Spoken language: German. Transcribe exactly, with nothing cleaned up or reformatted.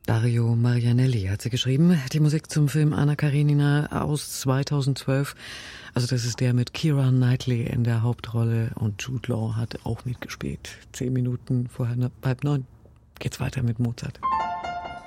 Dario Marianelli hat sie geschrieben. Die Musik zum Film Anna Karenina aus zweitausendzwölf. Also das ist der mit Keira Knightley in der Hauptrolle und Jude Law hat auch mitgespielt. Zehn Minuten vor halb neun geht's weiter mit Mozart.